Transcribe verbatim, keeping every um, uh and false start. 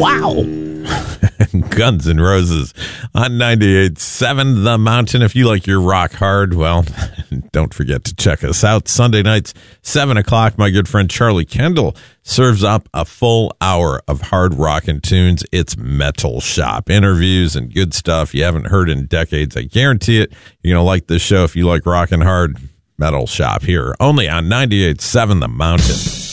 Wow. Guns N' Roses on ninety-eight point seven The Mountain. If you like your rock hard, well, don't forget to check us out. Sunday nights, seven o'clock, my good friend Charlie Kendall serves up a full hour of hard rock and tunes. It's Metal Shop. Interviews and good stuff you haven't heard in decades. I guarantee it. You're going to like this show if you like rock and hard. Metal Shop here, only on ninety-eight point seven The Mountain.